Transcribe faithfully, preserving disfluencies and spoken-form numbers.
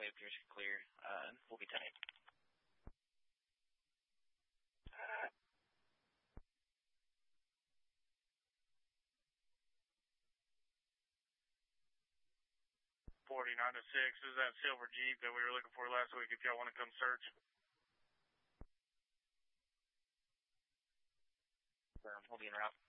runway appears clear. Uh, we'll be tight. forty-nine to six, this is that silver Jeep that we were looking for last week if y'all want to come search. We'll be en route.